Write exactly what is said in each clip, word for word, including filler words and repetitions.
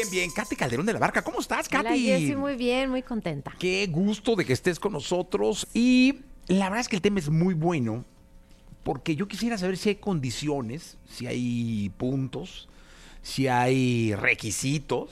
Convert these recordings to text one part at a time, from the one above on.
Bien, bien. Katy Calderón de la Barca. ¿Cómo estás, Katy? Hola, Jessy, muy bien, muy contenta. Qué gusto de que estés con nosotros. Y la verdad es que el tema es muy bueno, porque yo quisiera saber si hay condiciones, si hay puntos, si hay requisitos.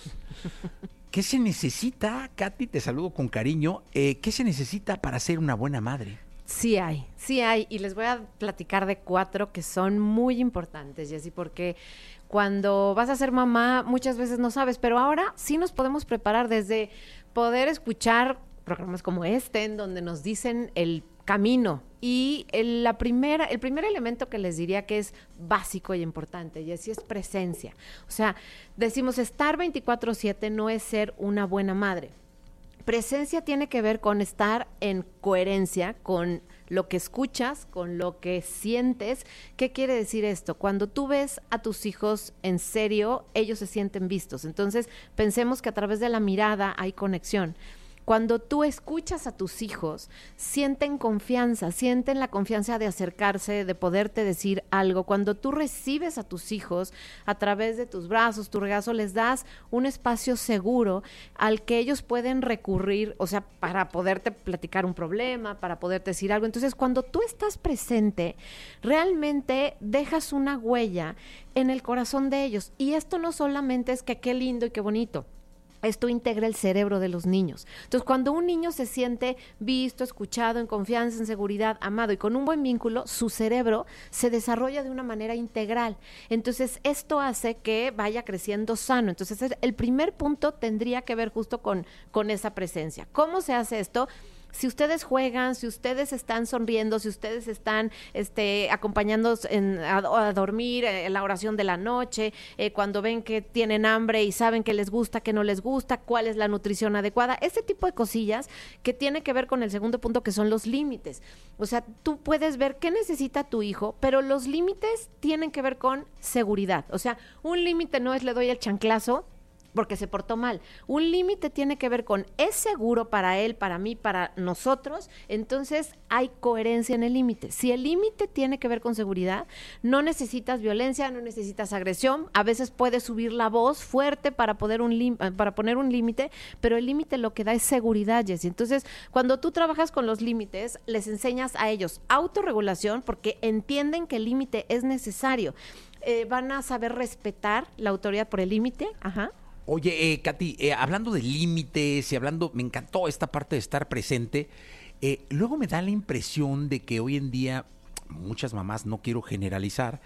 ¿Qué se necesita, Katy? Te saludo con cariño. Eh, ¿Qué se necesita para ser una buena madre? Sí hay, sí hay. Y les voy a platicar de cuatro que son muy importantes, Jessy, porque cuando vas a ser mamá muchas veces no sabes, pero ahora sí nos podemos preparar desde poder escuchar programas como este, en donde nos dicen el camino. Y el, la primera, el primer elemento que les diría que es básico y importante, y así es presencia. O sea, decimos estar veinticuatro siete no es ser una buena madre. Presencia tiene que ver con estar en coherencia con lo que escuchas, con lo que sientes. ¿Qué quiere decir esto? Cuando tú ves a tus hijos en serio, ellos se sienten vistos. Entonces, pensemos que a través de la mirada hay conexión. Cuando tú escuchas a tus hijos, sienten confianza, sienten la confianza de acercarse, de poderte decir algo. Cuando tú recibes a tus hijos a través de tus brazos, tu regazo, les das un espacio seguro al que ellos pueden recurrir, o sea, para poderte platicar un problema, para poderte decir algo. Entonces, cuando tú estás presente, realmente dejas una huella en el corazón de ellos. Y esto no solamente es que qué lindo y qué bonito. Esto integra el cerebro de los niños. Entonces, cuando un niño se siente visto, escuchado, en confianza, en seguridad, amado y con un buen vínculo, su cerebro se desarrolla de una manera integral. Entonces, esto hace que vaya creciendo sano. Entonces, el primer punto tendría que ver justo con, con esa presencia. ¿Cómo se hace esto? Si ustedes juegan, si ustedes están sonriendo, si ustedes están este, acompañándonos en, a, a dormir, en la oración de la noche, eh, cuando ven que tienen hambre y saben que les gusta, que no les gusta, cuál es la nutrición adecuada, este tipo de cosillas que tiene que ver con el segundo punto, que son los límites. O sea, tú puedes ver qué necesita tu hijo, pero los límites tienen que ver con seguridad. O sea, un límite no es le doy el chanclazo porque se portó mal. Un límite tiene que ver con, es seguro para él, para mí, para nosotros, entonces hay coherencia en el límite. Si el límite tiene que ver con seguridad, no necesitas violencia, no necesitas agresión, a veces puedes subir la voz fuerte para, poder un lim- para poner un límite, pero el límite lo que da es seguridad, Jessy. Entonces, cuando tú trabajas con los límites, les enseñas a ellos autorregulación, porque entienden que el límite es necesario. Eh, van a saber respetar la autoridad por el límite, ajá. Oye, eh, Katy, eh, hablando de límites y hablando, me encantó esta parte de estar presente. Eh, luego me da la impresión de que hoy en día muchas mamás, no quiero generalizar,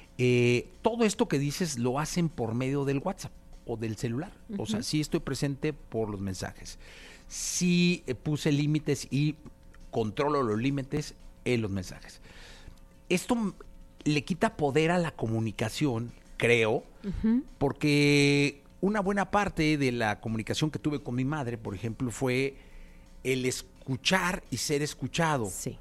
eh, todo esto que dices lo hacen por medio del WhatsApp o del celular. Uh-huh. O sea, sí estoy presente por los mensajes. Sí eh, puse límites y controlo los límites en los mensajes. Esto le quita poder a la comunicación, creo, uh-huh. porque una buena parte de la comunicación que tuve con mi madre, por ejemplo, fue el escuchar y ser escuchado. Sí.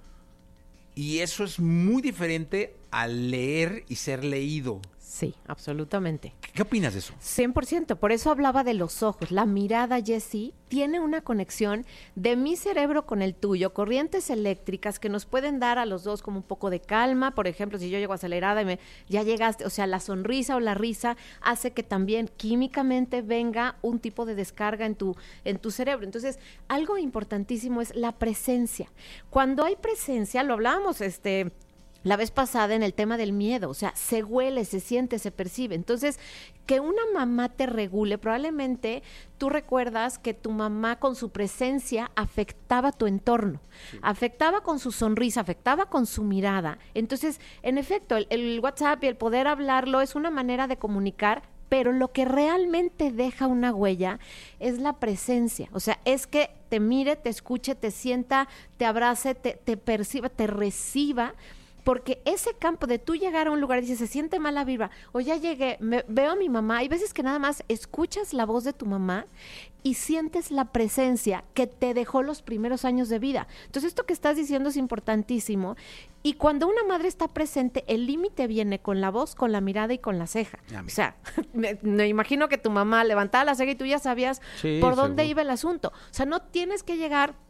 Y eso es muy diferente al leer y ser leído. Sí, absolutamente. ¿Qué opinas de eso? cien por ciento. Por eso hablaba de los ojos. La mirada, Jessy, tiene una conexión de mi cerebro con el tuyo, corrientes eléctricas que nos pueden dar a los dos como un poco de calma. Por ejemplo, si yo llego acelerada y me, ya llegaste, o sea, la sonrisa o la risa hace que también químicamente venga un tipo de descarga en tu, en tu cerebro. Entonces, algo importantísimo es la presencia. Cuando hay presencia, lo hablábamos, este... la vez pasada en el tema del miedo, o sea, se huele, se siente, se percibe. Entonces, que una mamá te regule, probablemente tú recuerdas que tu mamá con su presencia afectaba tu entorno, sí. afectaba con su sonrisa, afectaba con su mirada. Entonces, en efecto, el, el WhatsApp y el poder hablarlo es una manera de comunicar, pero lo que realmente deja una huella es la presencia. O sea, es que te mire, te escuche, te sienta, te abrace, te, te perciba, te reciba. Porque ese campo de tú llegar a un lugar y dices, se siente mal la vibra, o ya llegué, me, veo a mi mamá, hay veces que nada más escuchas la voz de tu mamá y sientes la presencia que te dejó los primeros años de vida. Entonces, esto que estás diciendo es importantísimo. Y cuando una madre está presente, el límite viene con la voz, con la mirada y con la ceja. O sea, me, me imagino que tu mamá levantaba la ceja y tú ya sabías sí, por dónde seguro. Iba el asunto. O sea, no tienes que llegar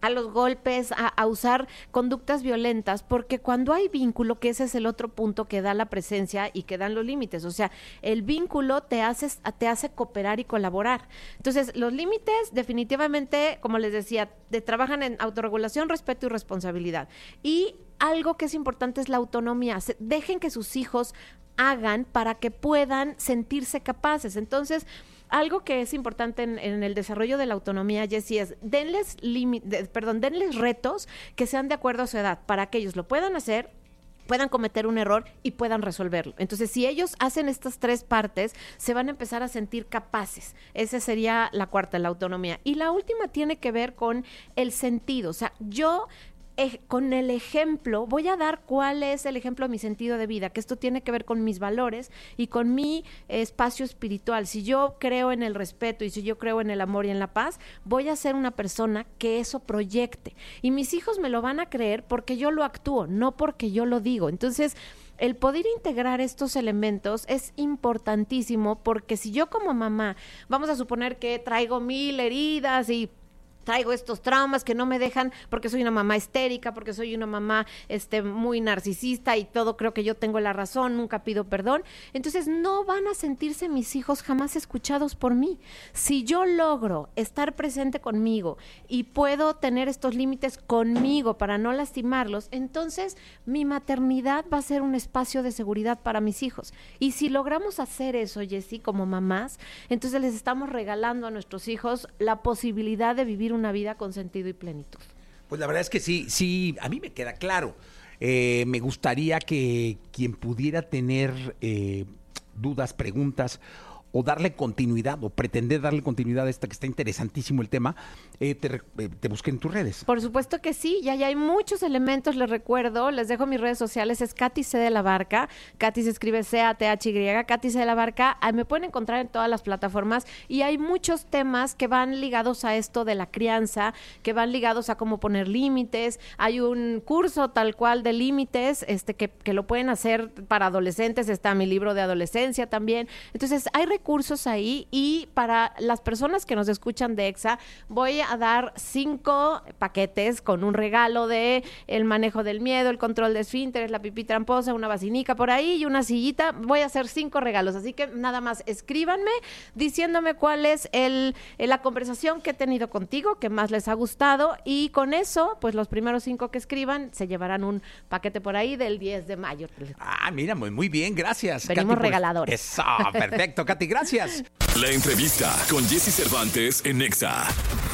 a los golpes, a, a usar conductas violentas, porque cuando hay vínculo, que ese es el otro punto que da la presencia y que dan los límites, o sea, el vínculo te hace, te hace cooperar y colaborar. Entonces, los límites definitivamente, como les decía, de, trabajan en autorregulación, respeto y responsabilidad. Y algo que es importante es la autonomía. Se, dejen que sus hijos hagan para que puedan sentirse capaces. Entonces, algo que es importante en, en el desarrollo de la autonomía, Jessie, es denles, de, perdón, denles retos que sean de acuerdo a su edad, para que ellos lo puedan hacer, puedan cometer un error y puedan resolverlo. Entonces, si ellos hacen estas tres partes, se van a empezar a sentir capaces. Esa sería la cuarta, la autonomía. Y la última tiene que ver con el sentido. O sea, yo... con el ejemplo, voy a dar cuál es el ejemplo de mi sentido de vida, que esto tiene que ver con mis valores y con mi espacio espiritual. Si yo creo en el respeto y si yo creo en el amor y en la paz, voy a ser una persona que eso proyecte. Y mis hijos me lo van a creer porque yo lo actúo, no porque yo lo digo. Entonces, el poder integrar estos elementos es importantísimo, porque si yo como mamá, vamos a suponer que traigo mil heridas y traigo estos traumas que no me dejan, porque soy una mamá histérica, porque soy una mamá este, muy narcisista y todo creo que yo tengo la razón, nunca pido perdón. Entonces no van a sentirse mis hijos jamás escuchados por mí. Si yo logro estar presente conmigo y puedo tener estos límites conmigo para no lastimarlos, entonces mi maternidad va a ser un espacio de seguridad para mis hijos. Y si logramos hacer eso, Jessie, como mamás, entonces les estamos regalando a nuestros hijos la posibilidad de vivir una vida con sentido y plenitud. Pues la verdad es que sí, sí, a mí me queda claro. Eh, me gustaría que quien pudiera tener eh, dudas, preguntas o darle continuidad o pretender darle continuidad a esta, que está interesantísimo el tema, eh, te, eh, te busqué en tus redes. Por supuesto que sí, ya, ya hay muchos elementos, les recuerdo, les dejo mis redes sociales, es Katy C. de la Barca, Katy se escribe C A T H Y, Katy C. de la Barca, ah, me pueden encontrar en todas las plataformas y hay muchos temas que van ligados a esto de la crianza, que van ligados a cómo poner límites, hay un curso tal cual de límites, este que, que lo pueden hacer para adolescentes, está mi libro de adolescencia también, entonces hay recursos ahí y para las personas que nos escuchan de EXA voy a dar cinco paquetes con un regalo de el manejo del miedo, el control de esfínteres, la pipí tramposa, una vacinica por ahí y una sillita. Voy a hacer cinco regalos, así que nada más escríbanme diciéndome cuál es el, la conversación que he tenido contigo, que más les ha gustado y con eso, pues los primeros cinco que escriban se llevarán un paquete por ahí del diez de mayo. Ah, mira, muy, muy bien, gracias. Venimos Katy, regaladores. Eso, perfecto, Katy, gracias. La entrevista con Jessie Cervantes en EXA.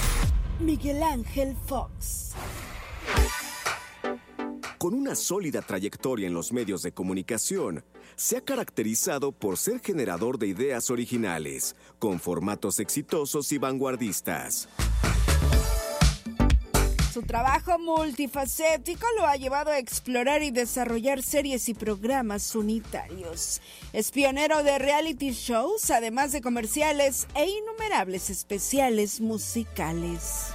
Miguel Ángel Fox. Con una sólida trayectoria en los medios de comunicación, se ha caracterizado por ser generador de ideas originales, con formatos exitosos y vanguardistas. Su trabajo multifacético lo ha llevado a explorar y desarrollar series y programas unitarios. Es pionero de reality shows, además de comerciales e innumerables especiales musicales.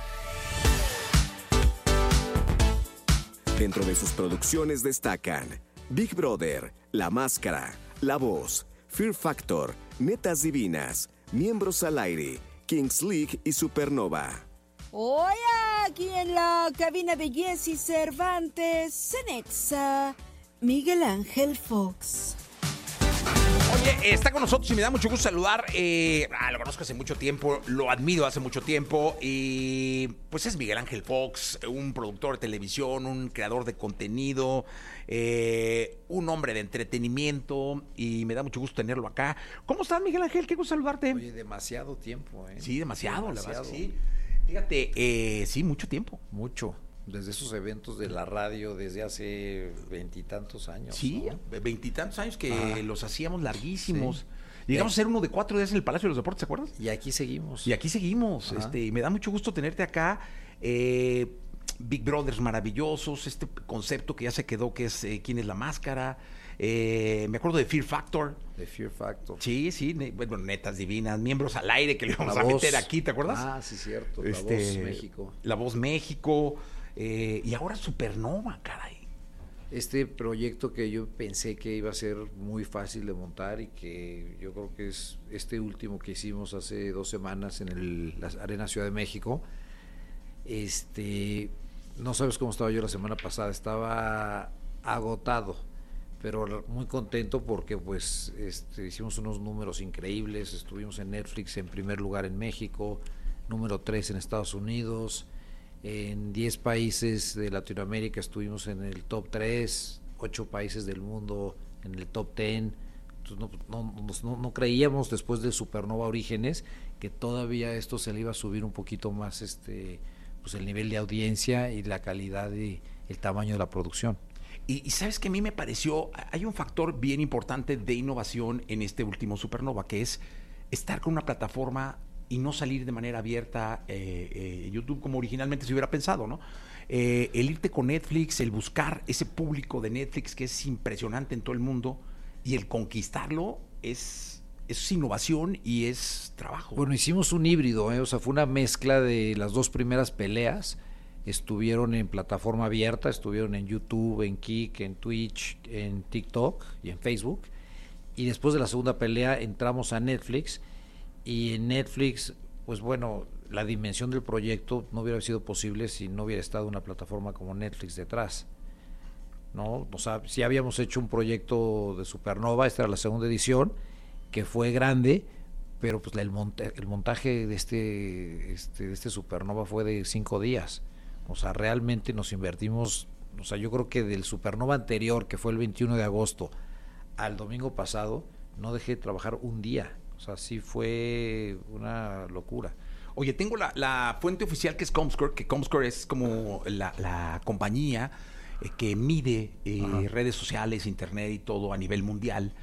Dentro de sus producciones destacan Big Brother, La Máscara, La Voz, Fear Factor, Netas Divinas, Miembros al Aire, Kings League y Supernova. Hoy aquí en la cabina de Jessie Cervantes, en EXA, Miguel Ángel Fox. Oye, está con nosotros y me da mucho gusto saludar. Eh, ah, lo conozco hace mucho tiempo, lo admiro hace mucho tiempo. Y pues es Miguel Ángel Fox, un productor de televisión, un creador de contenido, eh, un hombre de entretenimiento. Y me da mucho gusto tenerlo acá. ¿Cómo estás, Miguel Ángel? Qué gusto saludarte. Oye, demasiado tiempo, ¿eh? Sí, demasiado, demasiado. la verdad, sí. Fíjate, eh, sí, mucho tiempo. Mucho. Desde esos eventos de la radio desde hace veintitantos años. Sí, ¿no? veintitantos años que Ah. los hacíamos larguísimos. Sí. Llegamos Eh. a hacer uno de cuatro días en el Palacio de los Deportes, ¿te acuerdas? Y aquí seguimos. Y aquí seguimos. Ajá. Este, y me da mucho gusto tenerte acá. Eh, Big Brothers maravillosos, este concepto que ya se quedó, que es eh, ¿quién es la máscara? Eh, me acuerdo de Fear Factor. De Fear Factor. Sí, sí, ne- bueno, Netas Divinas, Miembros al Aire, que le íbamos La a Voz. meter aquí, ¿te acuerdas? Ah, sí, cierto. La Este, Voz México. La Voz México. Eh, y ahora Supernova, caray. Este proyecto que yo pensé que iba a ser muy fácil de montar y que yo creo que es este último que hicimos hace dos semanas en el, la Arena Ciudad de México, Este, no sabes cómo estaba yo la semana pasada, estaba agotado, pero muy contento porque pues este, hicimos unos números increíbles, estuvimos en Netflix en primer lugar en México, número tres en Estados Unidos, en diez países de Latinoamérica estuvimos en el top tres, ocho países del mundo en el top diez. Entonces no, no, no, no creíamos después de Supernova Orígenes que todavía esto se le iba a subir un poquito más este pues el nivel de audiencia y la calidad y el tamaño de la producción. Y, y sabes que a mí me pareció, hay un factor bien importante de innovación en este último Supernova, que es estar con una plataforma y no salir de manera abierta eh, eh, YouTube como originalmente se hubiera pensado, ¿no? Eh, el irte con Netflix, el buscar ese público de Netflix que es impresionante en todo el mundo y el conquistarlo es, es innovación y es trabajo. Bueno, hicimos un híbrido, ¿eh? O sea, fue una mezcla de las dos primeras peleas. Estuvieron en plataforma abierta, estuvieron en YouTube, en Kick, en Twitch, en TikTok y en Facebook. Y después de la segunda pelea entramos a Netflix y en Netflix, pues bueno, la dimensión del proyecto no hubiera sido posible si no hubiera estado una plataforma como Netflix detrás, ¿no? O sea, sí habíamos hecho un proyecto de Supernova, esta era la segunda edición, que fue grande, pero pues el, monta- el montaje de este, este, de este Supernova fue de cinco días. O sea, realmente nos invertimos, o sea, yo creo que del Supernova anterior, que fue el veintiuno de agosto, al domingo pasado, no dejé de trabajar un día. O sea, sí fue una locura. Oye, tengo la, la fuente oficial que es Comscore, que Comscore es como la, la compañía eh, que mide eh, redes sociales, internet y todo a nivel mundial,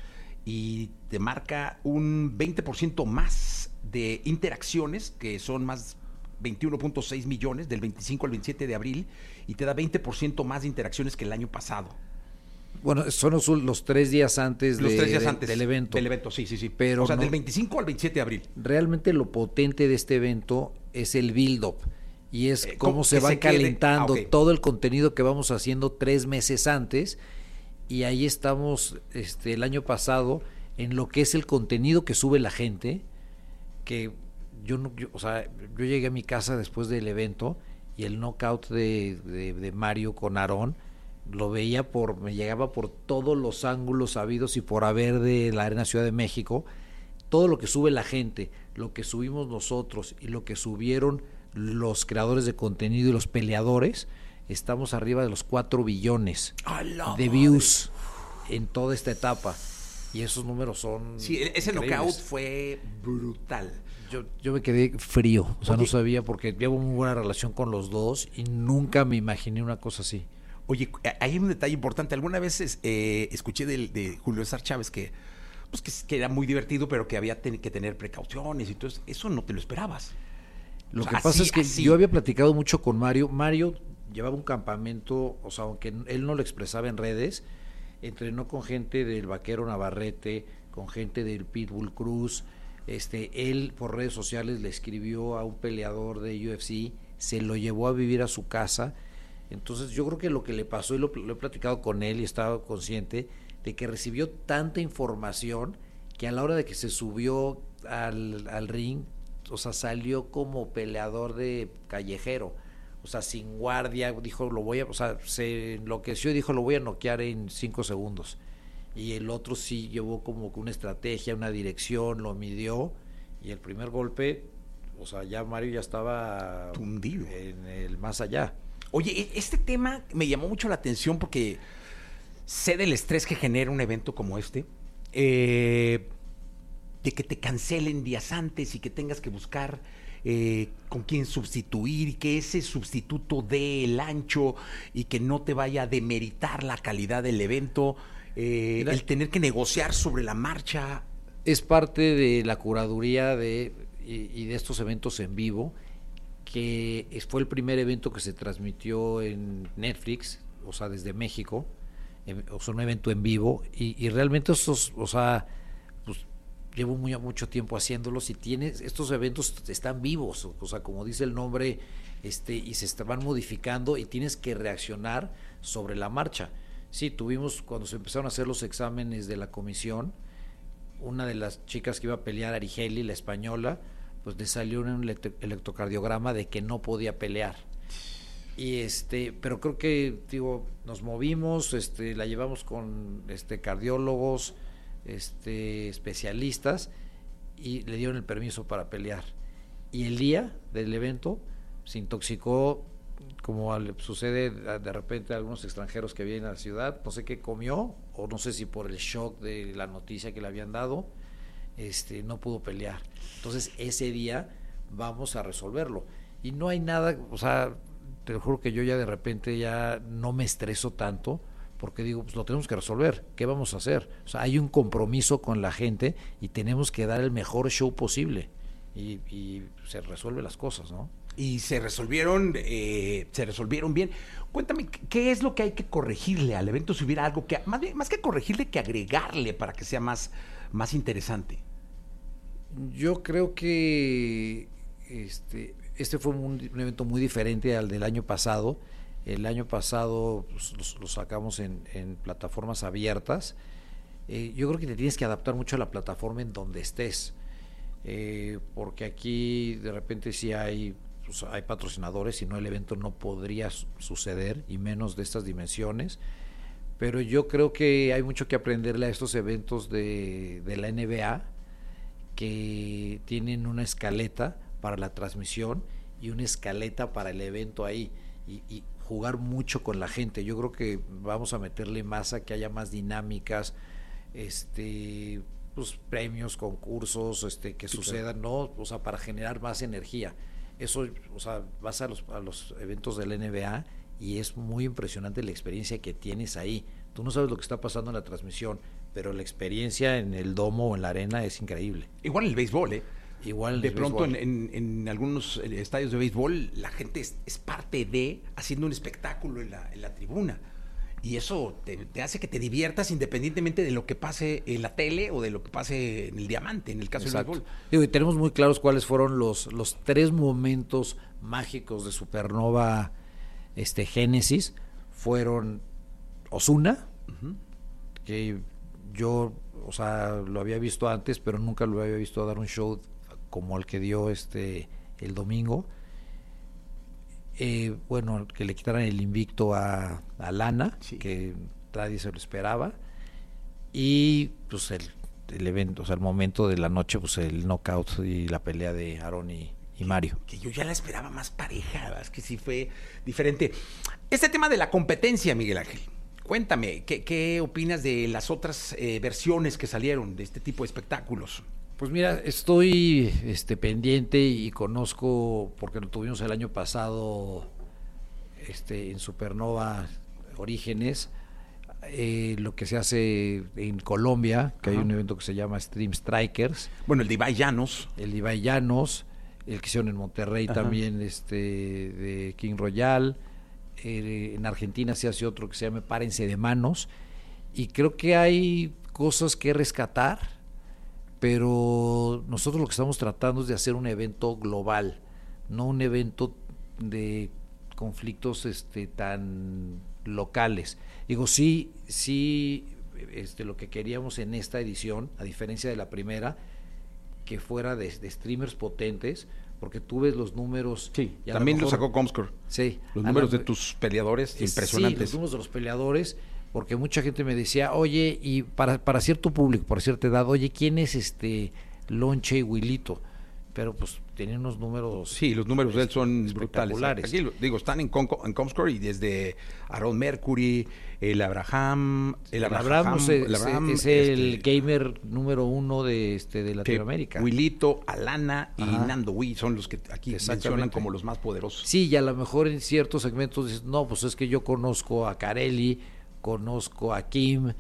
y te marca un veinte por ciento más de interacciones, que son más veintiuno punto seis millones del veinticinco al veintisiete de abril, y te da veinte por ciento más de interacciones que el año pasado. Bueno, son los, los tres días antes, Los de, tres días de, antes del evento. Del evento, sí, sí, sí. Pero o sea, no, del veinticinco al veintisiete de abril. Realmente lo potente de este evento es el build-up. Y es Eh, cómo ¿cómo se que va se quede? calentando Ah, ok. todo el contenido que vamos haciendo tres meses antes. Y ahí estamos este, el año pasado en lo que es el contenido que sube la gente. Que yo, no, yo, o sea, yo llegué a mi casa después del evento y el knockout de, de, de Mario con Aarón lo veía por, me llegaba por todos los ángulos habidos y por haber de la Arena Ciudad de México. Todo lo que sube la gente, lo que subimos nosotros y lo que subieron los creadores de contenido y los peleadores, estamos arriba de los cuatro billones de views en toda esta etapa. Y esos números son Sí, ese increíbles. knockout fue brutal. Yo, yo me quedé frío, o sea, Oye, no sabía, porque llevo muy buena relación con los dos y nunca me imaginé una cosa así. Oye, hay un detalle importante. Alguna vez eh, escuché del, de Julio César Chávez que, pues, que, que era muy divertido, pero que había ten, que tener precauciones y todo eso. Eso no te lo esperabas. Lo O sea, que pasa así, es que así. yo había platicado mucho con Mario. Mario llevaba un campamento, o sea, aunque él no lo expresaba en redes, entrenó con gente del Vaquero Navarrete, con gente del Pitbull Cruz. Este, él por redes sociales le escribió a un peleador de U F C, se lo llevó a vivir a su casa. Entonces yo creo que lo que le pasó, y lo, lo he platicado con él y estaba consciente, de que recibió tanta información que a la hora de que se subió al, al ring, o sea, salió como peleador de callejero, o sea, sin guardia, dijo, lo voy a, o sea, se enloqueció y dijo, lo voy a noquear en cinco segundos. Y el otro sí llevó como que una estrategia, una dirección, lo midió, y el primer golpe, o sea, ya Mario ya estaba Tundido. en el más allá. Oye, este tema me llamó mucho la atención porque sé del estrés que genera un evento como este, eh, de que te cancelen días antes y que tengas que buscar eh, con quién sustituir y que ese sustituto dé el ancho y que no te vaya a demeritar la calidad del evento, eh, Mira, el tener que negociar sobre la marcha. Es parte de la curaduría de, y, y de estos eventos en vivo, que es, fue el primer evento que se transmitió en Netflix, o sea, desde México, eh, o sea, un evento en vivo, y, y realmente esos, o sea, pues llevo muy, mucho tiempo haciéndolos, y tienes, estos eventos están vivos, o, o sea, como dice el nombre, este, y se est- van modificando, y tienes que reaccionar sobre la marcha. Sí, tuvimos, cuando se empezaron a hacer los exámenes de la comisión, una de las chicas que iba a pelear, Arigeli, la española, pues le salió un electro- electrocardiograma de que no podía pelear. Y este, pero creo que, digo, nos movimos, este, la llevamos con este cardiólogos, este, especialistas, y le dieron el permiso para pelear. Y el día del evento se intoxicó, como al, sucede de repente a algunos extranjeros que vienen a la ciudad, no sé qué comió, o no sé si por el shock de la noticia que le habían dado, este, no pudo pelear. Entonces ese día vamos a resolverlo. Y no hay nada, o sea, te lo juro que yo ya de repente ya no me estreso tanto, porque digo, pues lo tenemos que resolver, ¿qué vamos a hacer? O sea, hay un compromiso con la gente y tenemos que dar el mejor show posible, y, y se resuelven las cosas, ¿no? Y se resolvieron, eh, se resolvieron bien. Cuéntame, ¿qué es lo que hay que corregirle al evento? Si hubiera algo que, más, bien, más que corregirle, que agregarle para que sea más, más interesante. Yo creo que este, este fue un, un evento muy diferente al del año pasado. El año pasado pues, lo, lo sacamos en, en plataformas abiertas. Eh, yo creo que te tienes que adaptar mucho a la plataforma en donde estés, eh, porque aquí de repente sí hay, pues, hay patrocinadores, si no el evento no podría su- suceder, y menos de estas dimensiones. Pero yo creo que hay mucho que aprenderle a estos eventos de, de la N B A, que tienen una escaleta para la transmisión y una escaleta para el evento ahí, y, y jugar mucho con la gente. Yo creo que vamos a meterle más a que haya más dinámicas, este, pues premios, concursos, este, que Sí, sucedan, ¿no? O sea, para generar más energía. Eso, o sea, vas a los, a los eventos de la N B A y es muy impresionante la experiencia que tienes ahí. Tú no sabes lo que está pasando en la transmisión, pero la experiencia en el domo o en la arena es increíble. Igual el béisbol, ¿eh? Igual De el pronto en, béisbol. en, en algunos eh, estadios de béisbol la gente es, es parte de haciendo un espectáculo en la, en la tribuna. Y eso te, te hace que te diviertas independientemente de lo que pase en la tele o de lo que pase en el diamante, en el caso Exacto. del béisbol. Digo, y tenemos muy claros cuáles fueron los, los tres momentos mágicos de Supernova este, Génesis. Fueron Ozuna, uh-huh. que yo, o sea, lo había visto antes, pero nunca lo había visto dar un show como el que dio este el domingo. Eh, bueno, que le quitaran el invicto a, a Lana, sí. que nadie se lo esperaba. Y pues el, el evento, o sea, el momento de la noche, pues el knockout y la pelea de Aaron y, y Mario. Que yo ya la esperaba más pareja, es que sí fue diferente. Este tema de la competencia, Miguel Ángel, cuéntame, ¿qué, qué opinas de las otras eh, versiones que salieron de este tipo de espectáculos? Pues mira, estoy este, pendiente y conozco, porque lo tuvimos el año pasado este, en Supernova Orígenes, eh, lo que se hace en Colombia, que Ajá. hay un evento que se llama Stream Strikers. Bueno, el de Ibai Llanos. El de Ibai Llanos, el que hicieron en Monterrey Ajá. también, este, de King Royal. Eh, en Argentina se hace otro que se llama Párense de Manos. Y creo que hay cosas que rescatar, pero nosotros lo que estamos tratando es de hacer un evento global, no un evento de conflictos este tan locales. Digo, sí, sí, este, lo que queríamos en esta edición, a diferencia de la primera, que fuera de, de streamers potentes, porque tú ves los números. Sí, también lo, mejor, lo sacó Comscore. Sí. Los números la, de tus peleadores, es, impresionantes. Sí, los números de los peleadores, porque mucha gente me decía, oye, y para, para cierto público, para cierta edad, oye, ¿quién es este Lonche y Wilito? Pero pues tienen unos números. Sí, los números de él son brutales. Aquí, digo, están en, Com- en Comscore y desde Aaron Mercury, el Abraham, el Abraham, el Abraham, es, el Abraham, es este, el gamer número uno de este de Latinoamérica. Wilito, Alana y Ajá. Nando Wii son los que aquí mencionan como los más poderosos. Sí, y a lo mejor en ciertos segmentos dices, no, pues es que yo conozco a Carelli, conozco a Kim,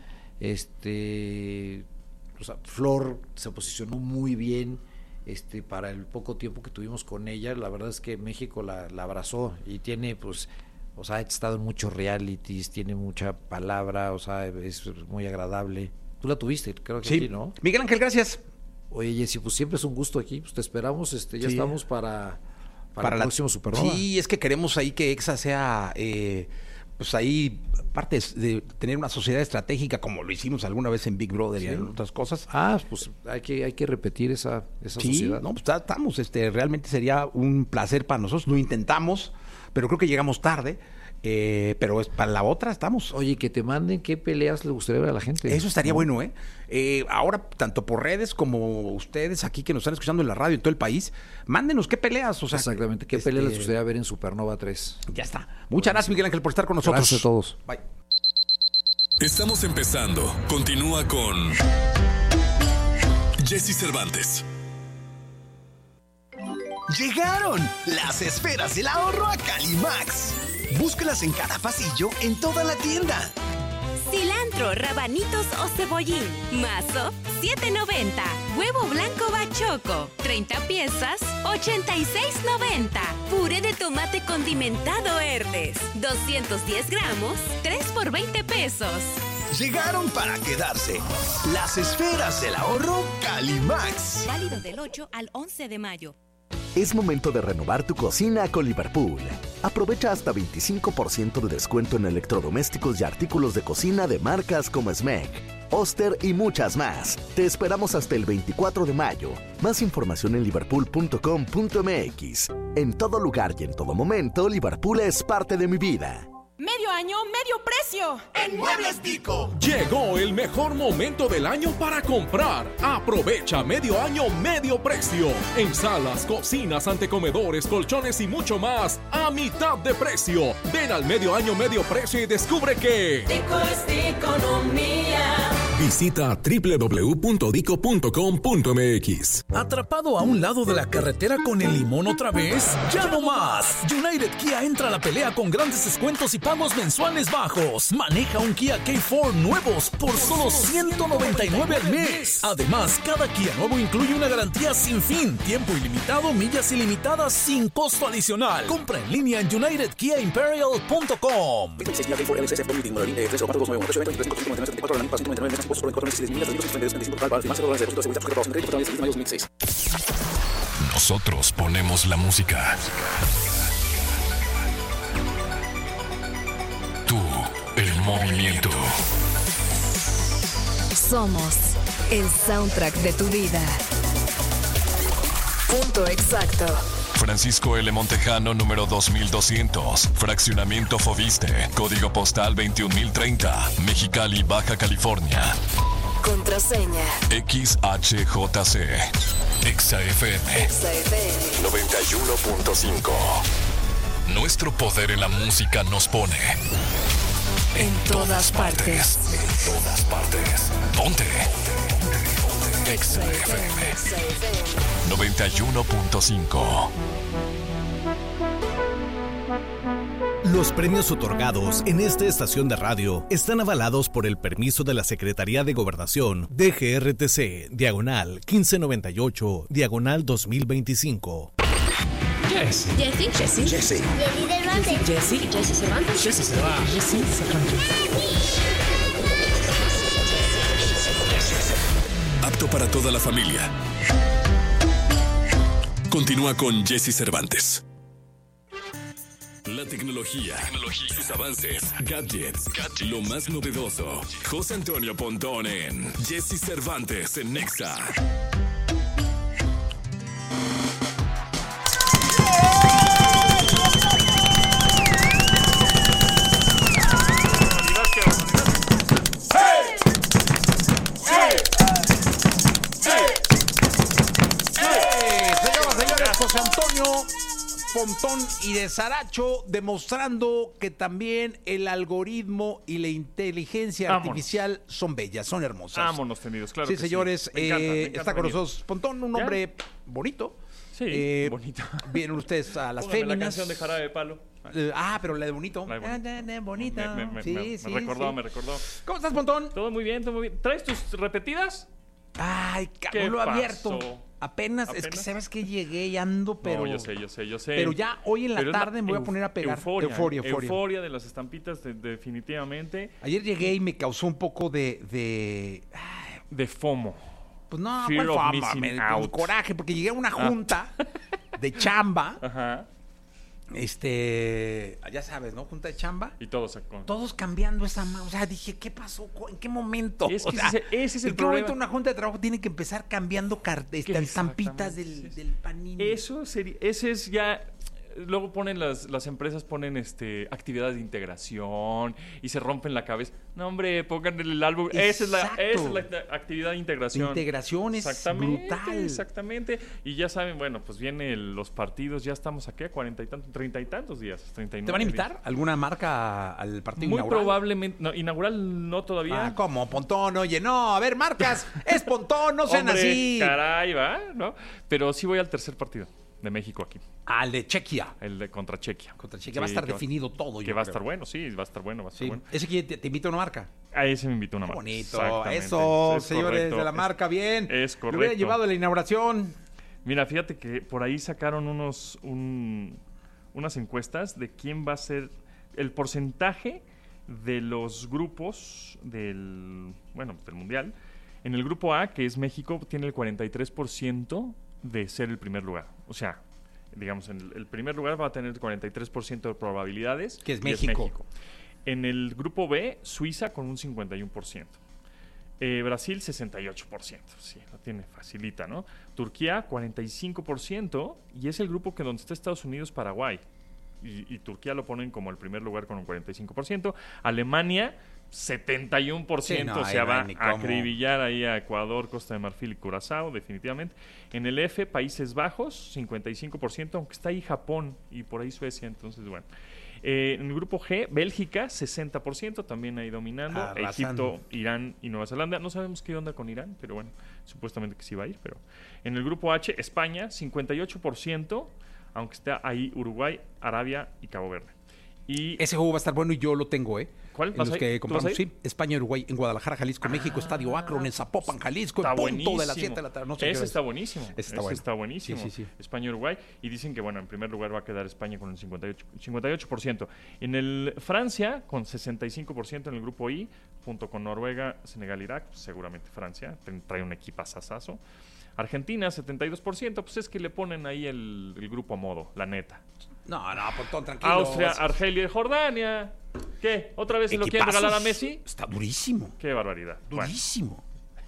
este, o sea, Flor se posicionó muy bien. Este, para el poco tiempo que tuvimos con ella, la verdad es que México la, la abrazó y tiene, pues, o sea, ha estado en muchos realities, tiene mucha palabra, o sea, es muy agradable. Tú la tuviste, creo que sí. aquí, ¿no? Miguel Ángel, gracias. Oye, Jessy, pues siempre es un gusto aquí, pues te esperamos, este, ya sí. estamos para, para, para el la, próximo Supernova. Sí, es que queremos ahí que Exa sea, eh, pues ahí, parte de tener una sociedad estratégica como lo hicimos alguna vez en Big Brother sí. y en otras cosas. Ah, pues hay que hay que repetir esa, esa sí, sociedad. No, pues estamos, este, realmente sería un placer para nosotros, lo intentamos, pero creo que llegamos tarde. Eh, pero es para la otra estamos. Oye, que te manden qué peleas le gustaría ver a la gente. Eso estaría ¿no? bueno, ¿eh? ¿eh? Ahora, tanto por redes como ustedes aquí que nos están escuchando en la radio en todo el país, mándenos qué peleas. O sea, exactamente, qué este, peleas les gustaría ver en Supernova tres. Ya está. Muchas gracias, Miguel Ángel, por estar con nosotros. Gracias a todos. Bye. Estamos empezando. Continúa con Jesse Cervantes. Llegaron las esferas del ahorro a Calimax. Búscalas en cada pasillo en toda la tienda. Cilantro, rabanitos o cebollín. Mazo, siete noventa. Huevo blanco bachoco, treinta piezas, ochenta y seis noventa. Puré de tomate condimentado Herdes, doscientos diez gramos, tres por veinte pesos. Llegaron para quedarse. Las esferas del ahorro Calimax. Válido del ocho al once de mayo. Es momento de renovar tu cocina con Liverpool. Aprovecha hasta veinticinco por ciento de descuento en electrodomésticos y artículos de cocina de marcas como Smeg, Oster y muchas más. Te esperamos hasta el veinticuatro de mayo. Más información en liverpool punto com punto m x. En todo lugar y en todo momento, Liverpool es parte de mi vida. Medio año, medio precio. En Muebles Pico. Llegó el mejor momento del año para comprar. Aprovecha medio año, medio precio. En salas, cocinas, antecomedores, colchones y mucho más a mitad de precio. Ven al medio año, medio precio y descubre que Dico es de economía. Visita doble u doble u doble u punto dico punto com punto m x. ¿Atrapado a un lado de la carretera con el limón otra vez? ¡Ya no más! United Kia entra a la pelea con grandes descuentos y pagos mensuales bajos. Maneja un Kia K cuatro nuevos por solo ciento noventa y nueve al mes. Además, cada Kia nuevo incluye una garantía sin fin, tiempo ilimitado, millas ilimitadas sin costo adicional. Compra en línea en united kia imperial punto com. Nosotros ponemos la música. Tú, el movimiento. Somos el soundtrack de tu vida. Punto exacto. Francisco L. Montejano, número dos mil doscientos. Fraccionamiento Foviste. Código postal veintiún mil treinta. Mexicali, Baja California. Contraseña. X H J C. Exa F M. Exa F M. noventa y uno punto cinco. Nuestro poder en la música nos pone en, en todas, todas partes. partes. En todas partes. Ponte. Exa F M. noventa y uno punto cinco. Los premios otorgados en esta estación de radio están avalados por el permiso de la Secretaría de Gobernación D G R T C, diagonal quince noventa y ocho, diagonal dos mil veinticinco. Jesse. Jesse. Jesse. Jesse. Jesse. Jesse Cervantes. Jesse Cervantes. Jesse Cervantes. Apto para toda la familia. Continúa con Jesse Cervantes. La tecnología, tecnología, sus avances, gadgets, gadgets, lo más novedoso. José Antonio Pontón en Jesse Cervantes en Nexa. José Antonio Pontón y de Saracho, demostrando que también el algoritmo y la inteligencia Vámonos. artificial son bellas, son hermosas. Vámonos, tenidos, claro Sí, que señores, sí. Me encanta, eh, me encanta está con venir. nosotros Pontón, un ¿Ya? hombre bonito. Sí, Eh, bonito. Vienen ustedes a las Póngame féminas. la canción de Jarabe de Palo. Eh, ah, pero la de bonito. La de bonito. Ah, de- de bonito. Me, me- me- Sí, me- sí, me recordó, sí. me recordó. ¿Cómo estás, Pontón? Todo muy bien, todo muy bien. ¿Traes tus repetidas? Ay, ¿Qué cabrón, lo he abierto. pasó? Apenas, es que ¿Apenas? sabes que llegué y ando, pero. No, yo sé, yo sé, yo sé. Pero ya hoy en la Pero es tarde me voy a euf- poner a pegar. Euforia, Euforia, euforia. euforia de las estampitas, de- definitivamente. Ayer llegué y me causó un poco de. de... De FOMO. Pues no, Fear ¿cuál of fama? missing Me- out. coraje, porque llegué a una Ah. junta de chamba. Ajá. Este. Ya sabes, ¿no? Junta de chamba. Y todos con... Todos cambiando esa mano. O sea, dije, ¿qué pasó? ¿En qué momento? Es que O sea, ese- ese es el ¿en qué problema. momento una junta de trabajo tiene que empezar cambiando car- este, estampitas del, del panini? Eso sería, ese es ya luego ponen las, las empresas ponen este actividades de integración y se rompen la cabeza. No, hombre, pongan el álbum. Esa es, la, esa es la actividad de integración. Integración es exactamente, brutal. Exactamente. Y ya saben, bueno, pues vienen los partidos, ya estamos aquí a cuarenta y tantos, treinta y tantos días. treinta y nueve ¿Te van a invitar días. alguna marca al partido Muy inaugural? probablemente. No, inaugural no todavía. Ah, ¿cómo? Pontón, oye, no, a ver, marcas, es Pontón, no sean Hombre, así. Caray, va, ¿no? Pero sí voy al tercer partido de México aquí. Al de Chequia. El de contra Chequia. Contra Chequia. Va a estar definido va, todo. Que yo va a creo. estar bueno, sí, va a estar bueno, va a estar Sí. bueno. ¿Ese que te, te invita a una marca? A ese me invitó una Qué marca. bonito. Exactamente. Eso, Es señores correcto. de la Es- marca, bien. Es Le correcto. hubiera llevado a la inauguración. Mira, fíjate que por ahí sacaron unos un- unas encuestas de quién va a ser el porcentaje de los grupos del, bueno, del Mundial. En el grupo A, que es México, tiene el cuarenta y tres por ciento de ser el primer lugar. O sea, digamos, en el, el primer lugar va a tener el cuarenta y tres por ciento de probabilidades. Que es y México. En el grupo B, Suiza con un cincuenta y uno por ciento. Eh, Brasil, sesenta y ocho por ciento. Sí, la tiene facilita, ¿no? Turquía, cuarenta y cinco por ciento. Y es el grupo que donde está Estados Unidos, Paraguay. Y, y Turquía lo ponen como el primer lugar con un cuarenta y cinco por ciento. Alemania, setenta y uno por ciento. Sí, no, o sea, ahí no va hay ni a cómo. acribillar ahí a Ecuador, Costa de Marfil y Curazao, definitivamente. En el F, Países Bajos, cincuenta y cinco por ciento, aunque está ahí Japón y por ahí Suecia. Entonces, bueno. Eh, en el grupo G, Bélgica, sesenta por ciento, también ahí dominando. Arrasando. Egipto, Irán y Nueva Zelanda. No sabemos qué onda con Irán, pero bueno, supuestamente que sí va a ir. Pero en el grupo H, España, cincuenta y ocho por ciento, aunque está ahí Uruguay, Arabia y Cabo Verde. Y Ese juego va a estar bueno y yo lo tengo, ¿eh? ¿Cuál? En ¿Vas los a ir? que ¿Tú vas compramos, a ir? sí. España, Uruguay, en Guadalajara, Jalisco, México, Estadio Akron, en Zapopan, Jalisco, Está en punto buenísimo. de las siete de la tarde. No sé qué Ese hora está es. buenísimo. Ese está Ese bueno. está buenísimo. Sí, sí, sí. España, Uruguay. Y dicen que, bueno, en primer lugar va a quedar España con el cincuenta y ocho, cincuenta y ocho por ciento. En el Francia, con sesenta y cinco por ciento en el grupo I, junto con Noruega, Senegal, Irak. Pues seguramente Francia ten- trae un equipazazazo. Argentina, setenta y dos por ciento. Pues es que le ponen ahí el, el grupo a modo, la neta. No, no, Pontón, tranquilo. Austria, Es- Argelia y Jordania. ¿Qué? ¿Otra vez se lo quieren Equipazos. regalar a Messi? Está durísimo. Qué barbaridad. Bueno. Durísimo.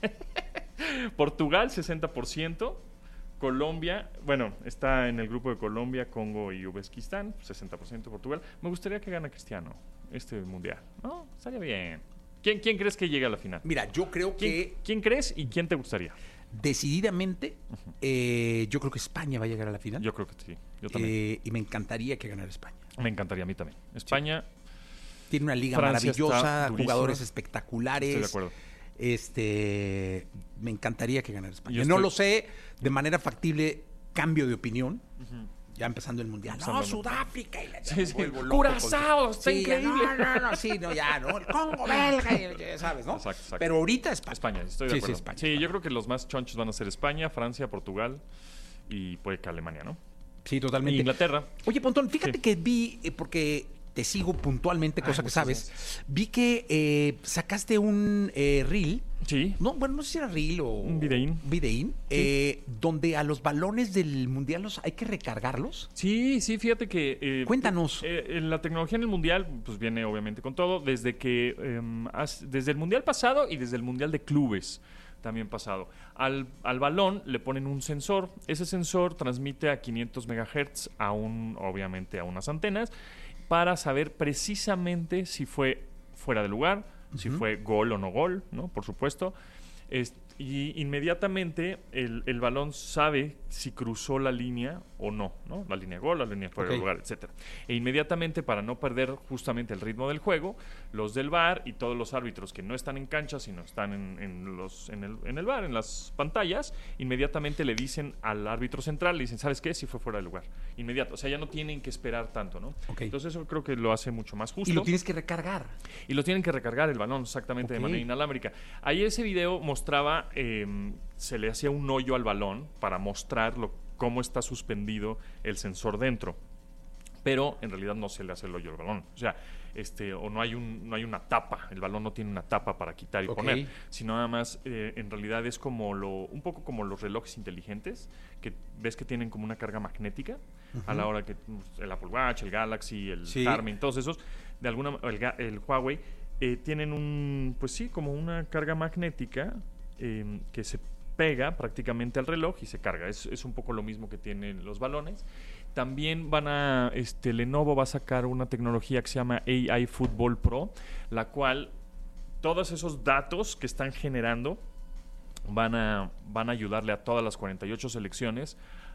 Portugal, sesenta por ciento. Colombia, bueno, está en el grupo de Colombia, Congo y Uzbekistán, sesenta por ciento Portugal. Me gustaría que gane Cristiano este mundial. No, estaría bien. ¿Quién, quién crees que llegue a la final? Mira, yo creo ¿Quién, que ¿Quién crees y quién te gustaría? decididamente, eh, yo creo que España va a llegar a la final. Yo creo que sí. Yo también. Eh, y me encantaría que ganara España. Me encantaría a mí también. España. Tiene una liga Francia está maravillosa, durísima. jugadores espectaculares. Estoy de acuerdo. Este, me encantaría que ganara España. Yo No estoy- lo sé, de manera factible, cambio de opinión. Ya empezando el mundial. Empezando No, el- Sudáfrica. Y la, Sí, sí. vuelvo loco Curazao, con- está Sí, ya, increíble. No, no, no, sí, no, ya, ¿no? El Congo belga, y- ya sabes, ¿no? Exacto, exacto. Pero ahorita España. España, estoy de Sí, acuerdo. sí, España, Sí, España. yo creo que los más chonchos van a ser España, Francia, Portugal y puede que Alemania, ¿no? Sí, totalmente. Y Inglaterra. Oye, Pontón, fíjate Sí. que vi, eh, porque te sigo puntualmente, cosa Ay, que muchas sabes, vi que eh, sacaste un eh, reel. Sí. No, bueno, no sé si era reel o... Un videín. Videín, eh, donde a los balones del Mundial los hay que recargarlos. Sí, sí, fíjate que... eh, Cuéntanos. eh, eh, la tecnología en el Mundial, pues viene obviamente con todo, desde que... eh, has- desde el Mundial pasado y desde el Mundial de Clubes también pasado. Al, al balón le ponen un sensor. Ese sensor transmite a quinientos megahertz a un, obviamente a unas antenas, para saber precisamente si fue fuera de lugar, si Ujú. fue gol o no gol, ¿no? Por supuesto. Es- y inmediatamente el, el balón sabe si cruzó la línea o no, ¿no? La línea de gol, la línea fuera de Ok. lugar, etcétera. E inmediatamente, para no perder justamente el ritmo del juego, los del V A R y todos los árbitros que no están en cancha, sino están en, en los, en, el, en el V A R, en las pantallas, inmediatamente le dicen al árbitro central, le dicen, ¿sabes qué? Si fue fuera de lugar. Inmediato. O sea, ya no tienen que esperar tanto, ¿no? Ok. Entonces eso creo que lo hace mucho más justo. Y lo tienes que recargar. Y lo tienen que recargar el balón exactamente Ok. de manera inalámbrica. Ahí ese video mostraba, eh, se le hacía un hoyo al balón para mostrar lo, cómo está suspendido el sensor dentro. Pero en realidad no se le hace el hoyo al balón. O sea, este, o no hay un, no hay una tapa. El balón no tiene una tapa para quitar y Ok. poner. Sino nada más, eh, en realidad es como lo, un poco como los relojes inteligentes, que ves que tienen como una carga magnética a la hora que pues, el Apple Watch, el Galaxy, el Sí. Garmin, todos esos, de alguna el, Ga- el Huawei, eh, tienen un, pues sí, como una carga magnética eh, que se pega prácticamente al reloj y se carga. Es, es un poco lo mismo que tienen los balones. También van a, este, Lenovo va a sacar una tecnología que se llama A I Football Pro, la cual todos esos datos que están generando van a, van a ayudarle a todas las cuarenta y ocho selecciones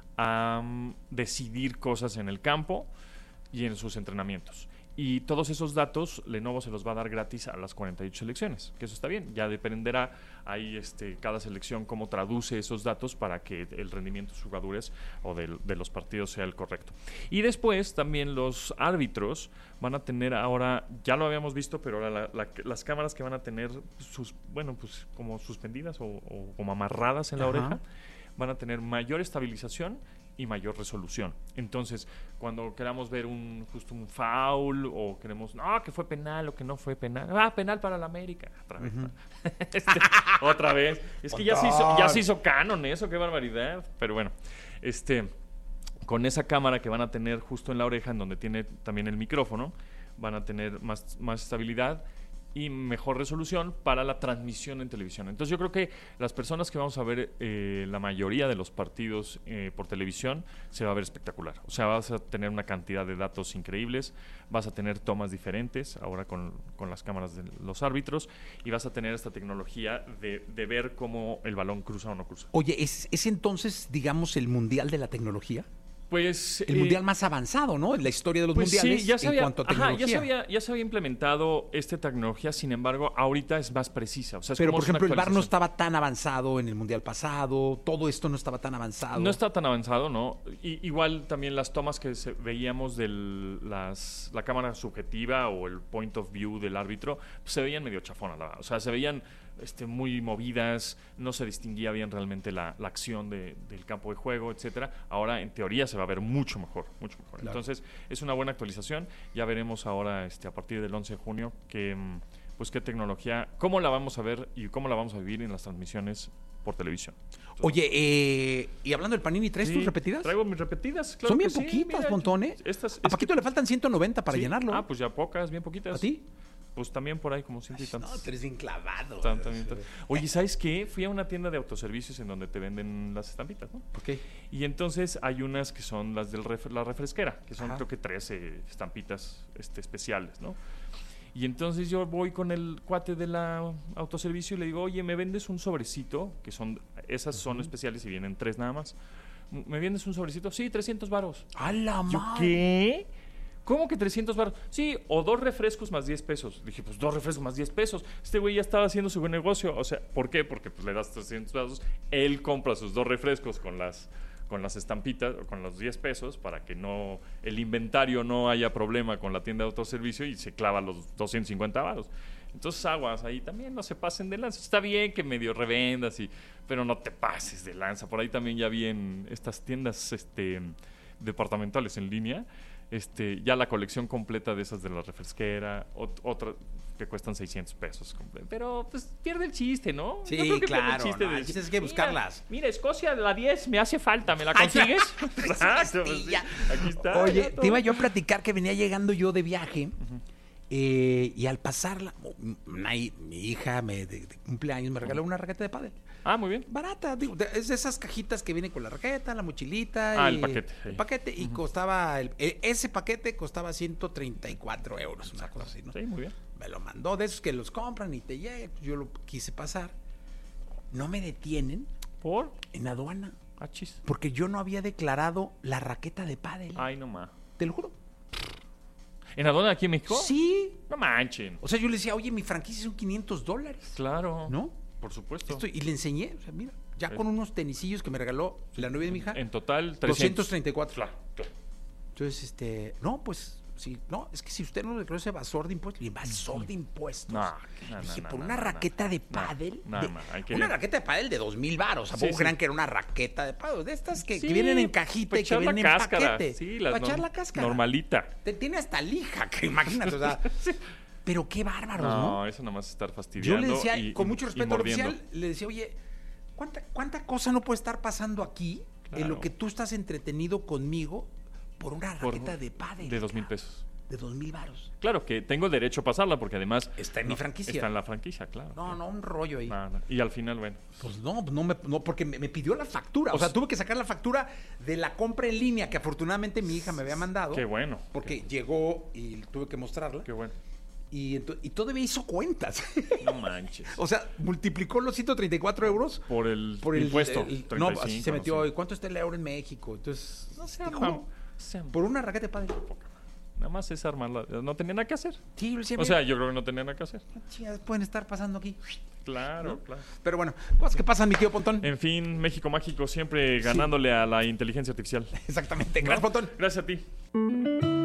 a um, decidir cosas en el campo y en sus entrenamientos. Y todos esos datos Lenovo se los va a dar gratis a las cuarenta y ocho selecciones, que eso está bien. Ya dependerá ahí este, cada selección cómo traduce esos datos para que el rendimiento de sus jugadores o de, de los partidos sea el correcto. Y después también los árbitros van a tener ahora, ya lo habíamos visto, pero ahora la, la, las cámaras que van a tener sus, bueno, pues como suspendidas o, o como amarradas en la Ajá. oreja, van a tener mayor estabilización y mayor resolución. Entonces, cuando queramos ver un justo un foul o queremos, no, que fue penal o que no fue penal, ah, penal para la América, otra vez, Uh-huh. este, otra vez, es que ya se, hizo, ya se hizo canon eso, qué barbaridad, pero bueno, este, con esa cámara que van a tener justo en la oreja, en donde tiene también el micrófono, van a tener más, más estabilidad y mejor resolución para la transmisión en televisión. Entonces yo creo que las personas que vamos a ver eh, la mayoría de los partidos eh, por televisión se va a ver espectacular. O sea, vas a tener una cantidad de datos increíbles, vas a tener tomas diferentes ahora con, con las cámaras de los árbitros y vas a tener esta tecnología de, de ver cómo el balón cruza o no cruza. Oye, ¿es, es entonces, digamos, el mundial de la tecnología? Pues el eh, mundial más avanzado, ¿no? En la historia de los pues mundiales sí, ya se en había, cuanto a ajá, tecnología. ya se había, ya se había implementado esta tecnología, sin embargo, ahorita es más precisa. O sea, es Pero, como por es una ejemplo, el V A R no actualización. estaba tan avanzado en el mundial pasado, todo esto no estaba tan avanzado. No está tan avanzado, ¿no? Y, igual también las tomas que se, veíamos de las la cámara subjetiva o el point of view del árbitro, pues, se veían medio chafonas, la verdad. O sea, se veían este, muy movidas, no se distinguía bien realmente la, la acción de, del campo de juego, etcétera. Ahora, en teoría, se va a ver mucho mejor, mucho mejor. Claro. Entonces, es una buena actualización. Ya veremos ahora, este, a partir del once de junio, que, pues, qué tecnología, cómo la vamos a ver y cómo la vamos a vivir en las transmisiones por televisión. Entonces, Oye, eh, y hablando del Panini, ¿traes sí, tus repetidas? Traigo mis repetidas, claro Son bien que sí, poquitas, mira, montones. Estas, A es Paquito que- le faltan ciento noventa para sí. llenarlo. Ah, pues ya pocas, bien poquitas. ¿A ti? Pues también por ahí como ciento y tantos. No, tú eres bien clavado. Tan, tan, tan. Oye, ¿sabes qué? Fui a una tienda de autoservicios en donde te venden las estampitas, ¿no? ¿Por qué? Y entonces hay unas que son las de la refresquera, que son Ajá. creo que trece estampitas este, especiales, ¿no? Y entonces yo voy con el cuate de la autoservicio y le digo, oye, ¿me vendes un sobrecito? Que son, esas son especiales y vienen tres nada más. ¿Me vendes un sobrecito? Sí, trescientos varos. ¡A la Yo, madre! ¿qué? ¿Cómo que trescientos varos? Sí, o dos refrescos más diez pesos. Dije, pues dos refrescos más diez pesos. Este güey ya estaba haciendo su buen negocio. O sea, ¿por qué? Porque pues le das trescientos pesos. Él compra sus dos refrescos con las, con las estampitas, o con los diez pesos, para que no el inventario no haya problema con la tienda de autoservicio y se clava los doscientos cincuenta varos. Entonces, aguas, ahí también no se pasen de lanza. Está bien que medio revendas, y, pero no te pases de lanza. Por ahí también ya vi en estas tiendas este, departamentales en línea, este, ya la colección completa de esas de la refresquera, ot- otra que cuestan seiscientos pesos. comple- Pero pues pierde el chiste, ¿no? Sí, Yo creo que pierde claro, el chiste no, de el decir, chiste es que "Mira, buscarlas". Mira, Escocia, la diez me hace falta, ¿me la Ay, consigues? ya. Exacto, pues, sí, aquí está. Oye, ya te todo. iba yo a platicar que venía llegando yo de viaje eh, y al pasarla, una hi- mi hija me, de, de cumpleaños me regaló una raqueta de pádel. Ah, muy bien. Barata, digo, de- es de esas cajitas que vienen con la raqueta, la mochilita. Ah, y- el paquete, sí. El paquete y costaba, el- e- ese paquete costaba ciento treinta y cuatro euros, una cosa así, ¿no? Sí, muy bien. Me lo mandó, de esos que los compran y te llega, yo lo quise pasar. No me detienen. ¿Por? En aduana. Ah, chis. Porque yo no había declarado la raqueta de pádel. Ay, no más. Te lo juro. ¿En aduana aquí en México? Sí. No manchen. O sea, yo le decía, oye, mi franquicia son quinientos dólares. Claro. ¿No? Por supuesto. Esto- y le enseñé, o sea, mira, ya Eh. con unos tenisillos que me regaló la novia de mi hija. En total, trescientos. doscientos treinta y cuatro. Claro, claro. Entonces, este, no, pues, sí, no, es que si usted no declaró ese evasor de impuestos, evasor de impuestos. No, no, Dije, no, por no, una no, raqueta no, de no, pádel. no, de- no, hay que una ver. raqueta de pádel de dos mil baros. ¿A poco Sí, crean sí. que era una raqueta de pádel? De estas que, que Sí, vienen en cajita para y que echar la vienen en cáscara. paquete. Sí, las para echar norm- la cáscara. Normalita. Te- tiene hasta lija, que imagínate, o sea. Pero qué bárbaros, ¿no? No, eso nomás es estar Yo fastidiando. le decía, y- con mucho y respeto al mordiendo. oficial, le decía, oye, ¿cuánta, ¿cuánta cosa no puede estar pasando aquí en Claro. lo que tú estás entretenido conmigo por una Por- raqueta de pádel? De dos mil pesos. de dos mil varos. Claro, que tengo el derecho a pasarla porque además... Está en no, mi franquicia. Está en la franquicia, claro. No, no, un rollo ahí. No, no. Y al final, bueno. Pues no, no, me, no porque me, me pidió la factura. Pues, o sea, tuve que sacar la factura de la compra en línea que afortunadamente mi hija me había mandado. Qué bueno. Porque qué... llegó y tuve que mostrarla. Qué bueno. Y, y todavía hizo cuentas. No manches. O sea, multiplicó los ciento treinta y cuatro euros por el, por el impuesto. El, el, no, así se metió. No sé. ¿Cuánto está el euro en México? Entonces, no sé, dijo, por una raqueta padre. Nada más es armarla. No tenía nada que hacer. Sí, o sea, yo creo que no tenía nada que hacer. Chingadas pueden estar pasando aquí. Claro, ¿no? Claro. Pero bueno, cosas que pasan, mi tío Pontón. En fin, México mágico siempre ganándole sí. a la inteligencia artificial. Exactamente. Gracias, ¿no? Pontón. Gracias a ti.